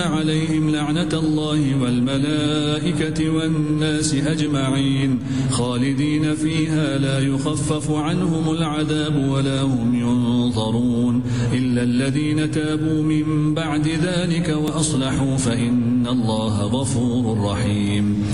عليهم لعنة الله والملائكة والناس أجمعين خالدين فيها لا يخفف عنهم العذاب ولا هم ينظرون إلا الذين تابوا من بعد ذلك وأصلحوا فإن الله غفور رحيم.